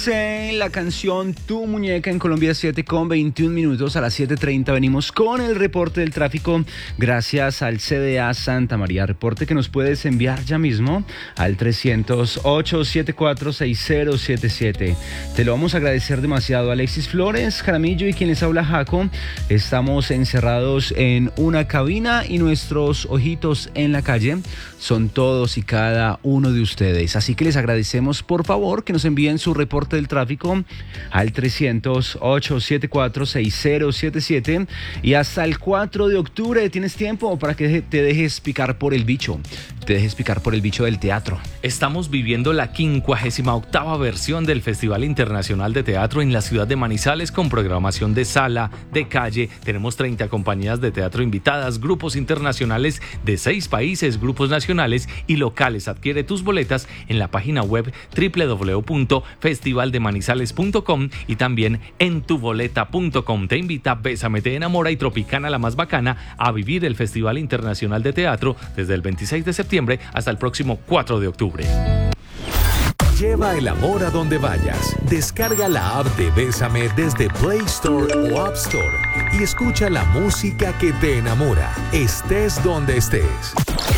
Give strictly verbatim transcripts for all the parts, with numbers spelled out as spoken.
Dulce, la canción Tu Muñeca en Colombia, siete con veintiún minutos. A las siete treinta venimos con el reporte del tráfico gracias al C D A Santa María. Reporte que nos puedes enviar ya mismo al trescientos ocho, setenta y cuatro, sesenta setenta y siete. Te lo vamos a agradecer demasiado. Alexis Flores, Jaramillo y quien les habla, Jaco. Estamos encerrados en una cabina y nuestros ojitos en la calle son todos y cada uno de ustedes. Así que les agradecemos, por favor, que nos envíen su reporte del tráfico al trescientos ocho, setenta y cuatro, sesenta setenta y siete. Y hasta el cuatro de octubre tienes tiempo para que te dejes picar por el bicho. Te dejes picar por el bicho del teatro. Estamos viviendo la quincuagésima octava versión del Festival Internacional de Teatro en la ciudad de Manizales, con programación de sala, de calle. Tenemos treinta compañías de teatro invitadas, grupos internacionales de seis países, grupos nacionales y locales. Adquiere tus boletas en la página web doble u doble u doble u punto festival de manizales punto com y también en tu boleta punto com. Te invita Bésame, Te Enamora y Tropicana La Más Bacana a vivir el Festival Internacional de Teatro desde el veintiséis de septiembre hasta el próximo cuatro de octubre. Lleva el amor a donde vayas. Descarga la app de Bésame desde Play Store o App Store y escucha la música que te enamora, estés donde estés.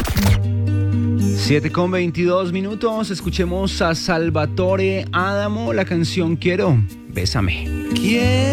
siete con veintidós minutos. Escuchemos a Salvatore Adamo, la canción Quiero. Bésame. Quiero.